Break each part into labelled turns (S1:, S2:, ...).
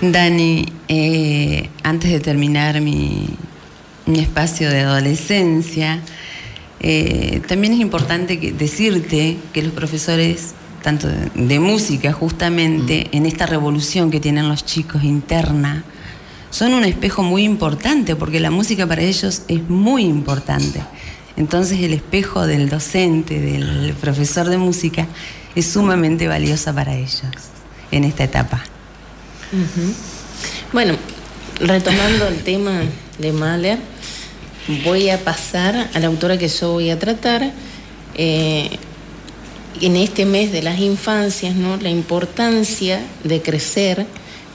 S1: Dani, antes de terminar mi espacio de adolescencia, también es importante decirte que los profesores, tanto de música justamente, en esta revolución que tienen los chicos interna, son un espejo muy importante, porque la música para ellos es muy importante. Entonces el espejo del docente, del profesor de música, es sumamente valiosa para ellos en esta etapa.
S2: Bueno, retomando el tema de Mahler, voy a pasar a la autora que yo voy a tratar en este mes de las infancias, ¿no? La importancia de crecer,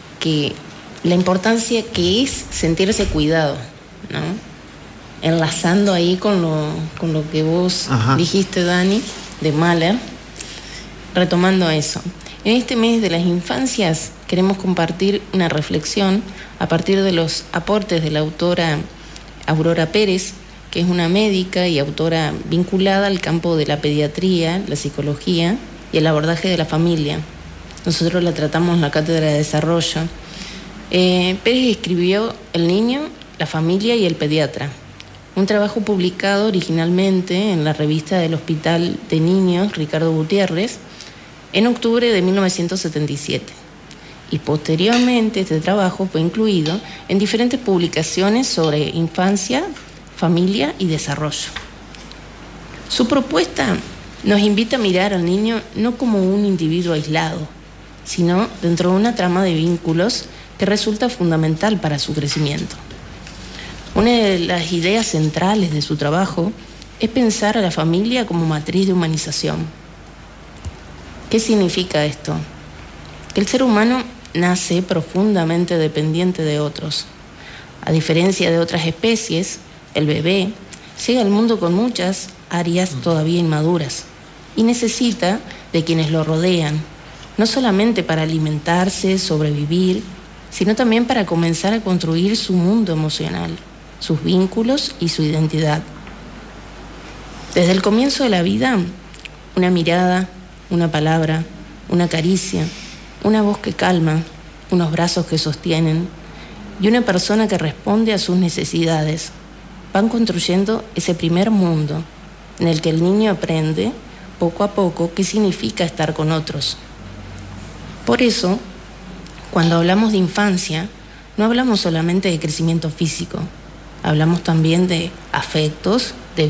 S2: la importancia que es sentirse cuidado, ¿no? Enlazando ahí con lo que vos dijiste, Dani, de Mahler, retomando eso. En este mes de las infancias queremos compartir una reflexión a partir de los aportes de la autora Aurora Pérez, que es una médica y autora vinculada al campo de la pediatría, la psicología y el abordaje de la familia. Nosotros la tratamos en la Cátedra de Desarrollo. Pérez escribió El niño, la familia y el pediatra, un trabajo publicado originalmente en la revista del Hospital de Niños Ricardo Gutiérrez en octubre de 1977. Y posteriormente este trabajo fue incluido en diferentes publicaciones sobre infancia, familia y desarrollo. Su propuesta nos invita a mirar al niño no como un individuo aislado, sino dentro de una trama de vínculos que resulta fundamental para su crecimiento. Una de las ideas centrales de su trabajo es pensar a la familia como matriz de humanización. ¿Qué significa esto? Que el ser humano nace profundamente dependiente de otros. A diferencia de otras especies, el bebé llega al mundo con muchas áreas todavía inmaduras y necesita de quienes lo rodean, no solamente para alimentarse, sobrevivir, sino también para comenzar a construir su mundo emocional, sus vínculos y su identidad. Desde el comienzo de la vida, una mirada, una palabra, una caricia, una voz que calma, unos brazos que sostienen y una persona que responde a sus necesidades van construyendo ese primer mundo en el que el niño aprende poco a poco qué significa estar con otros. Por eso, cuando hablamos de infancia, no hablamos solamente de crecimiento físico, hablamos también de afectos,